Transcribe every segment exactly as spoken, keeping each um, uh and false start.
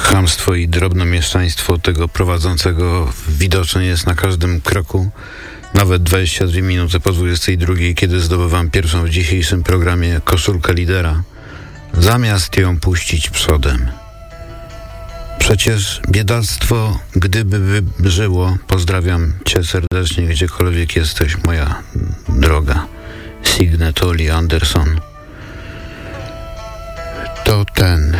chamstwo i drobnomieszczaństwo tego prowadzącego widoczne jest na każdym kroku. Nawet dwadzieścia dwie minuty po dwudziestej drugiej, kiedy zdobywam pierwszą w dzisiejszym programie koszulkę lidera, zamiast ją puścić przodem. Przecież biedactwo, gdyby żyło, pozdrawiam cię serdecznie, gdziekolwiek jesteś, moja droga Signe Tolly Anderson, to ten,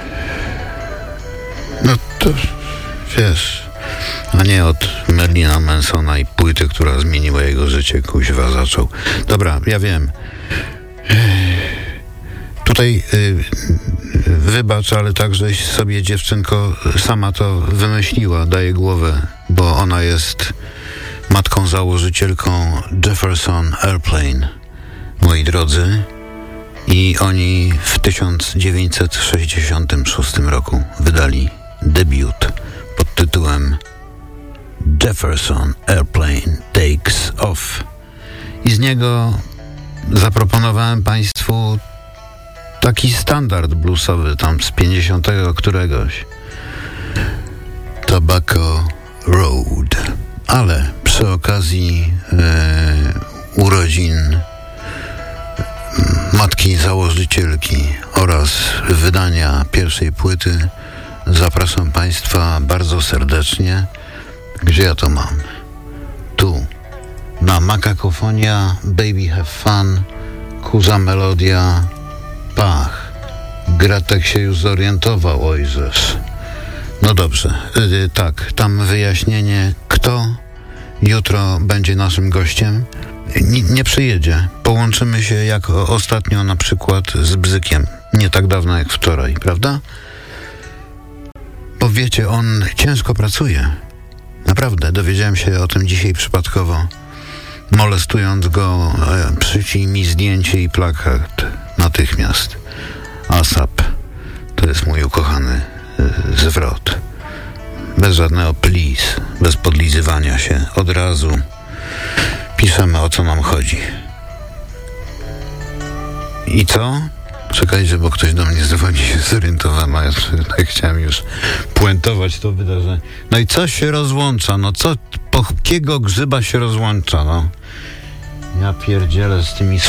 no to wiesz, a nie od Merlina Mansona i płyty, która zmieniła jego życie, kuźwa zaczął. Dobra, ja wiem. Tutaj y, wybacz, ale takżeś sobie, dziewczynko, sama to wymyśliła, daję głowę, bo ona jest matką założycielką Jefferson Airplane, moi drodzy, i oni w tysiąc dziewięćset sześćdziesiątym szóstym roku wydali debiut pod tytułem Jefferson Airplane Takes Off i z niego zaproponowałem państwu taki standard bluesowy tam z pięćdziesiątego któregoś, Tobacco Road, ale przy okazji e, urodzin matki założycielki oraz wydania pierwszej płyty zapraszam państwa bardzo serdecznie. Gdzie ja to mam? Tu, na Makakofonia, Baby Have Fun, Kuza Melodia, Pach. Gratek się już zorientował, ojżesz. No dobrze, yy, tak, tam wyjaśnienie, kto jutro będzie naszym gościem. N- nie przyjedzie. Połączymy się jak ostatnio na przykład z Bzykiem. Nie tak dawno jak wczoraj, prawda? Bo wiecie, on ciężko pracuje. Naprawdę, dowiedziałem się o tym dzisiaj przypadkowo. Molestując go, e, przyślij mi zdjęcie i plakat natychmiast. ASAP. To jest mój ukochany e, zwrot. Bez żadnego please, bez podlizywania się. Od razu piszemy, o co nam chodzi. I co? Czekajcie, bo ktoś do mnie dzwoni, się zorientowałem, a ja chciałem już puentować to wydarzenie. No i co się rozłącza? No co, po jakiego grzyba się rozłącza? No, ja pierdzielę z tymi